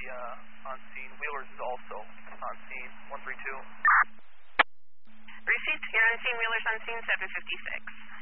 on scene. Wheelers is also on scene. 132. Received. You're on scene. Wheelers on scene. 756.